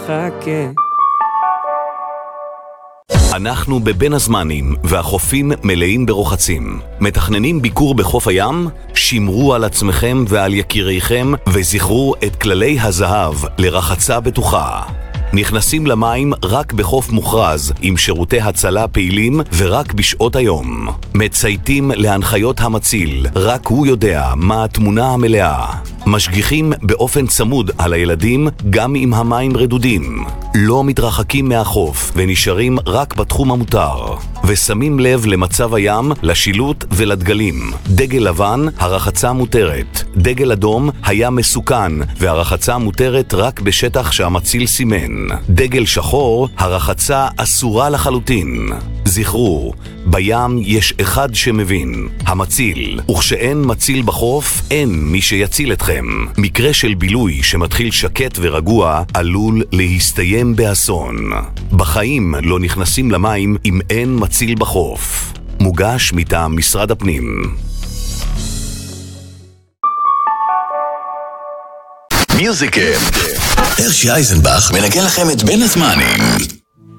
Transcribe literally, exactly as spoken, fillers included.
חכה. אנחנו בבין הזמנים, והחופים מלאים ברוחצים. מתכננים ביקור בחוף הים? שמרו על עצמכם ועל יקיריכם, וזכרו את כללי הזהב לרחצה בטוחה. נכנסים למים רק בחוף מוכרז, עם שירותי הצלה פעילים ורק בשעות היום. מצייתים להנחיות המציל, רק הוא יודע מה התמונה המלאה. משגיחים באופן צמוד על הילדים גם אם המים רדודים. לא מתרחקים מהחוף ונשארים רק בתחום המותר. ושמים לב למצב הים, לשילוט ולדגלים. דגל לבן, הרחצה מותרת. דגל אדום, הים מסוכן, והרחצה מותרת רק בשטח שהמציל סימן. דגל שחור, הרחצה אסורה לחלוטין. זכרו, בים יש אחד שמבין, המציל, וכשאין מציל בחוף, אין מי שיציל אתכם. מקרה של בילוי שמתחיל שקט ורגוע עלול להסתיים באסון. בחיים לא נכנסים למים אם אין מציל בחוף. מוגש מטעם משרד הפנים. מיוזיקל. הרשי אייזנבך מנגן לכם את בין הזמנים.